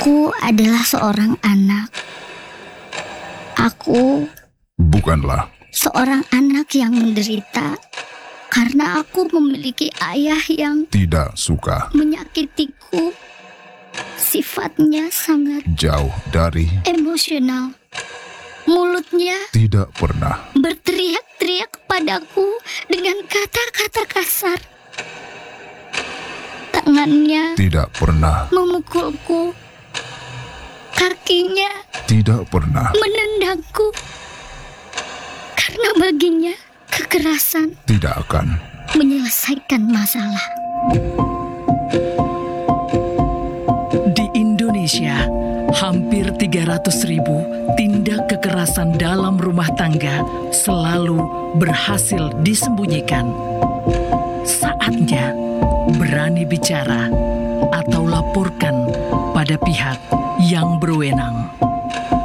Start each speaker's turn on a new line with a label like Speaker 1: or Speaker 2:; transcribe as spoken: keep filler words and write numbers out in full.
Speaker 1: Aku adalah seorang anak. Aku
Speaker 2: Bukanlah.
Speaker 1: seorang anak yang menderita karena aku memiliki ayah yang
Speaker 2: Tidak suka.
Speaker 1: menyakitiku. Sifatnya sangat
Speaker 2: Jauh dari.
Speaker 1: emosional. Mulutnya
Speaker 2: Tidak pernah.
Speaker 1: berteriak-teriak padaku dengan kata-kata kasar. Tangannya
Speaker 2: Tidak pernah.
Speaker 1: memukulku. Kakinya
Speaker 2: Tidak pernah.
Speaker 1: menendangku. Karena baginya kekerasan
Speaker 2: Tidak akan.
Speaker 1: menyelesaikan masalah.
Speaker 3: Di Indonesia, hampir tiga ratus ribu tindak kekerasan dalam rumah tangga selalu berhasil disembunyikan. Saatnya berani bicara atau laporkan pada pihak yang berwenang.